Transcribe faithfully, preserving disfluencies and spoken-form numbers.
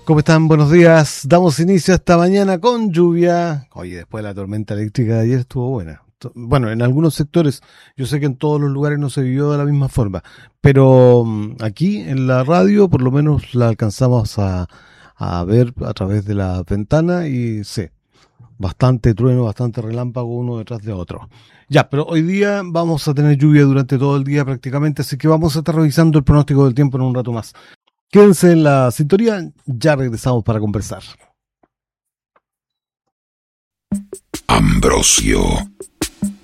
¿Cómo están? Buenos días. Damos inicio esta mañana con lluvia. Oye, después de la tormenta eléctrica de ayer estuvo buena. Bueno, en algunos sectores, yo sé que en todos los lugares no se vivió de la misma forma, pero aquí en la radio por lo menos la alcanzamos a, a ver a través de la ventana y sí, bastante trueno, bastante relámpago uno detrás de otro. Ya, pero hoy día vamos a tener lluvia durante todo el día prácticamente, así que vamos a estar revisando el pronóstico del tiempo en un rato más. Quédense en la sintonía, ya regresamos para conversar. Ambrosio